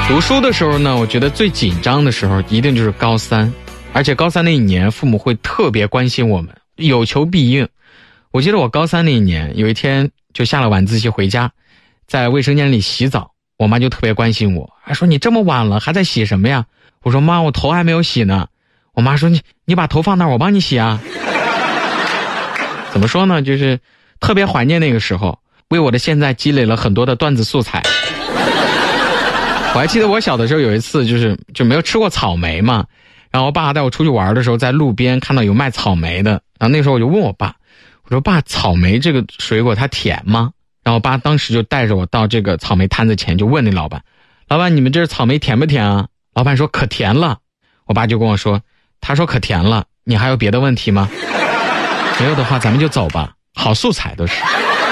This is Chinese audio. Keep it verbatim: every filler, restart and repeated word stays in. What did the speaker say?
读书的时候呢，我觉得最紧张的时候一定就是高三，而且高三那一年父母会特别关心我们，有求必应。我记得我高三那一年有一天就下了晚自习回家，在卫生间里洗澡，我妈就特别关心我，还说你这么晚了还在洗什么呀？我说妈，我头还没有洗呢。我妈说你你把头放那儿，我帮你洗啊。怎么说呢，就是特别怀念那个时候，为我的现在积累了很多的段子素材。我还记得我小的时候有一次就是就没有吃过草莓嘛，然后我爸带我出去玩的时候，在路边看到有卖草莓的，然后那时候我就问我爸，我说爸，草莓这个水果它甜吗？然后我爸当时就带着我到这个草莓摊子前，就问那老板，老板你们这草莓甜不甜啊？老板说可甜了。我爸就跟我说，他说可甜了，你还有别的问题吗？没有的话咱们就走吧，好素材都是。